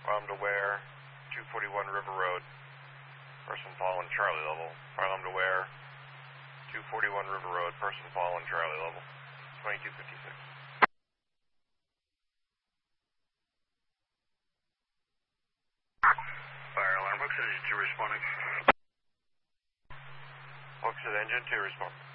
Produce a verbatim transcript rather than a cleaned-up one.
Alarm to Ware, two forty-one River Road. Person fallen Charlie level. Fire alarm to Ware, two forty-one River Road. Person fallen Charlie level. twenty-two fifty-six. Fire alarm, Hooksett Engine two responding. Hooksett Engine two responding.